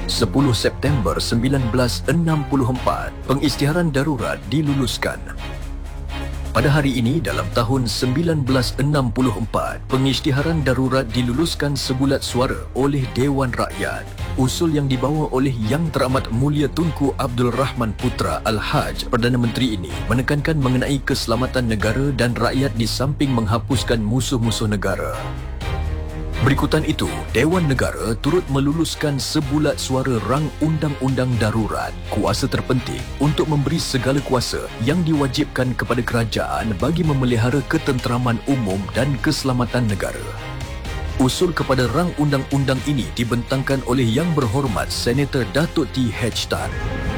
10 September 1964, pengisytiharan darurat diluluskan. Pada hari ini dalam tahun 1964, pengisytiharan darurat diluluskan sebulat suara oleh Dewan Rakyat. Usul yang dibawa oleh Yang Teramat Mulia Tunku Abdul Rahman Putra Al-Haj, Perdana Menteri ini menekankan mengenai keselamatan negara dan rakyat di samping menghapuskan musuh-musuh negara. Berikutan itu, Dewan Negara turut meluluskan sebulat suara rang undang-undang darurat, kuasa terpenting untuk memberi segala kuasa yang diwajibkan kepada kerajaan bagi memelihara ketenteraman umum dan keselamatan negara. Usul kepada rang undang-undang ini dibentangkan oleh Yang Berhormat Senator Datuk T. H. Tan.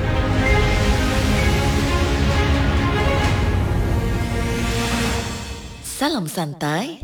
Salam santai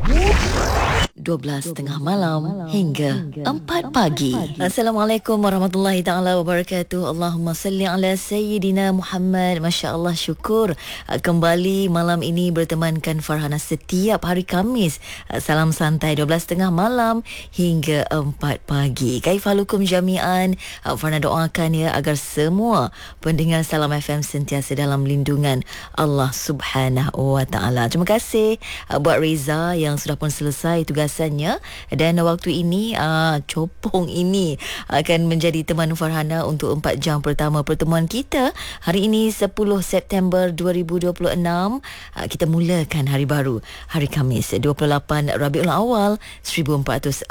12.30 malam hingga 4 pagi. Assalamualaikum warahmatullahi taala wabarakatuh. Allahumma salli ala sayyidina Muhammad. Masya-Allah, syukur kembali malam ini bertemankan Farhana setiap hari Khamis. Salam santai 12.30 malam hingga 4 pagi. Kaifalukum jami'an. Farhana doakan ya agar semua pendengar Salam FM sentiasa dalam lindungan Allah Subhanahu wa taala. Terima kasih buat Reza yang sudah pun selesai tugasannya, dan waktu ini Copong ini akan menjadi teman Farhana untuk 4 jam pertama pertemuan kita. Hari ini 10 September 2026, kita mulakan hari baru, hari Khamis 28 Rabiul Awal 1448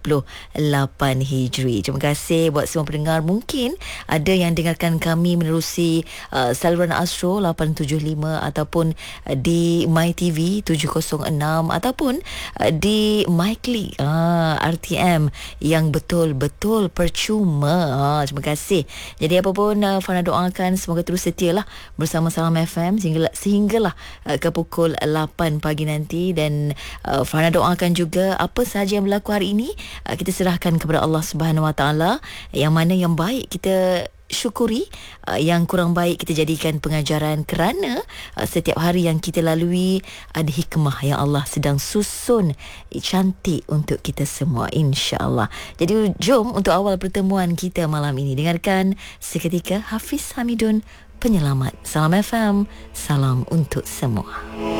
Hijri. Terima kasih buat semua pendengar. Mungkin ada yang dengarkan kami menerusi saluran Astro 875 ataupun di MyTV 706 ataupun di MyClick RTM yang betul-betul percuma. Terima kasih. Jadi apapun Farhana doakan semoga terus setialah bersama Salam FM sehinggalah ke pukul 8 pagi nanti. Dan Farhana doakan juga apa sahaja yang berlaku hari ini kita serahkan kepada Allah Subhanahu Wa Taala. Yang mana yang baik kita syukuri, yang kurang baik kita jadikan pengajaran, kerana setiap hari yang kita lalui ada hikmah yang Allah sedang susun cantik untuk kita semua, insya-Allah. Jadi jom untuk awal pertemuan kita malam ini dengarkan seketika Hafiz Hamidun, penyelamat Salam FM. Salam untuk semua.